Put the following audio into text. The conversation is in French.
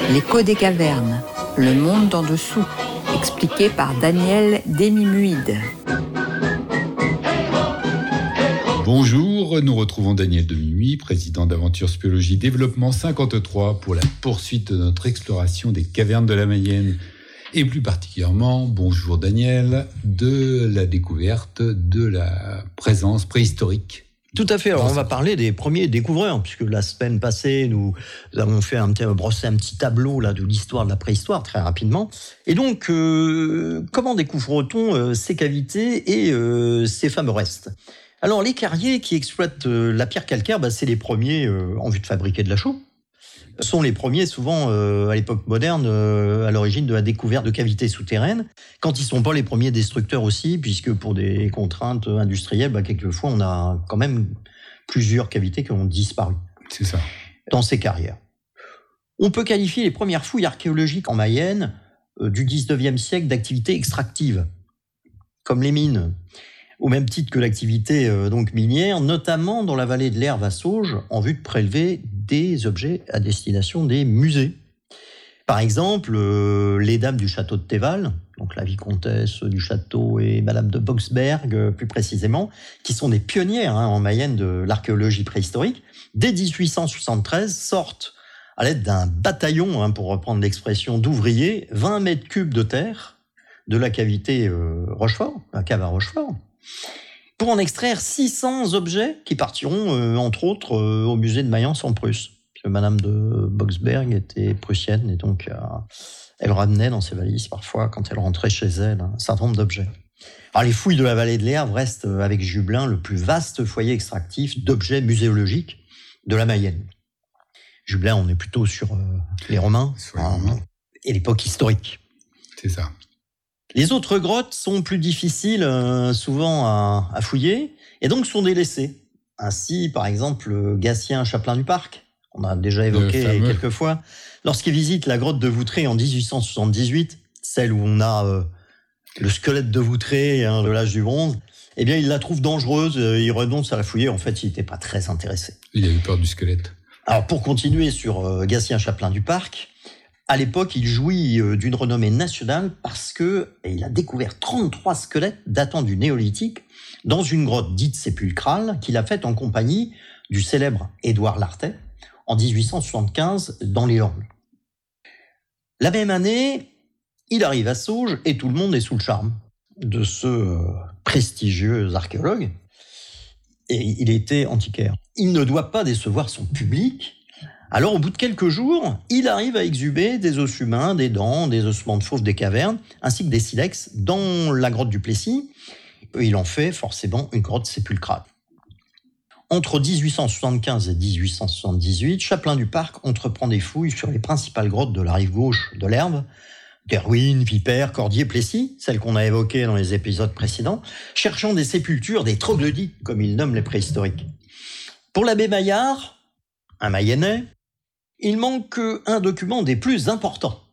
L'écho des cavernes, le monde d'en dessous, expliqué par Daniel Demimuide. Bonjour, nous retrouvons Daniel Demimuide, président d'Aventure Spéologie Développement 53 pour la poursuite de notre exploration des cavernes de la Mayenne. Et plus particulièrement, bonjour Daniel, de la découverte de la présence préhistorique. Tout à fait. Alors, on va parler des premiers découvreurs, puisque la semaine passée, nous avons fait brossé un petit tableau là de l'histoire de la préhistoire très rapidement. Et donc, comment découvre-t-on ces cavités et ces fameux restes ? Alors, les carriers qui exploitent la pierre calcaire, c'est les premiers en vue de fabriquer de la chaux. Sont les premiers souvent à l'époque moderne à l'origine de la découverte de cavités souterraines, quand ils ne sont pas les premiers destructeurs aussi, puisque pour des contraintes industrielles, quelquefois on a quand même plusieurs cavités qui ont disparu. C'est ça. Dans ces carrières. On peut qualifier les premières fouilles archéologiques en Mayenne du 19e siècle d'activités extractives, comme les mines, au même titre que l'activité minière, notamment dans la vallée de l'Erve à Sauges, en vue de prélever des objets à destination des musées. Par exemple, les dames du château de Théval, donc la vicomtesse du château et madame de Boxberg plus précisément, qui sont des pionnières en Mayenne de l'archéologie préhistorique, dès 1873 sortent à l'aide d'un bataillon, pour reprendre l'expression d'ouvriers, 20 mètres cubes de terre de la cavité Rochefort, la cave à Rochefort, pour en extraire 600 objets qui partiront, entre autres, au musée de Mayence en Prusse. Parce que madame de Boxberg était prussienne et donc elle ramenait dans ses valises parfois, quand elle rentrait chez elle, un certain nombre d'objets. Alors, les fouilles de la vallée de l'Erve restent, avec Jublain, le plus vaste foyer extractif d'objets muséologiques de la Mayenne. Jublain, on est plutôt sur les Romains et l'époque historique. C'est ça. Les autres grottes sont plus difficiles souvent à fouiller et donc sont délaissées. Ainsi, par exemple, Gatien Chapelain du Parc, on a déjà évoqué quelques fois, lorsqu'il visite la grotte de Voutré en 1878, celle où on a le squelette de Voutré de l'âge du bronze, eh bien, il la trouve dangereuse, il renonce à la fouiller. En fait, il n'était pas très intéressé. Il a eu peur du squelette. Alors, pour continuer sur Gatien Chapelain du Parc, à l'époque, il jouit d'une renommée nationale parce qu'il a découvert 33 squelettes datant du néolithique dans une grotte dite sépulcrale qu'il a faite en compagnie du célèbre Édouard Lartet en 1875 dans les Ormes. La même année, il arrive à Sauges et tout le monde est sous le charme de ce prestigieux archéologue. Et il était antiquaire. Il ne doit pas décevoir son public. Alors, au bout de quelques jours, il arrive à exhumer des os humains, des dents, des ossements de fauves des cavernes, ainsi que des silex dans la grotte du Plessis. Il en fait forcément une grotte sépulcrale. Entre 1875 et 1878, Chapelain du Parc entreprend des fouilles sur les principales grottes de la rive gauche de l'Erve, Derwin, Vipère, Cordier, Plessis, celles qu'on a évoquées dans les épisodes précédents, cherchant des sépultures, des troglodytes, comme il nomme les préhistoriques. Pour l'abbé Maillard, un Mayennais, il manque un document des plus importants